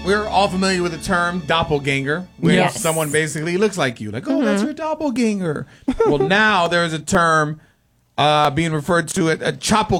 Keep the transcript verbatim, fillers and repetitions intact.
we're all familiar with the term doppelganger, where Yes. someone basically looks like you. Like, oh, mm-hmm. that's your doppelganger. Well, now there's a term uh, being referred to, a, a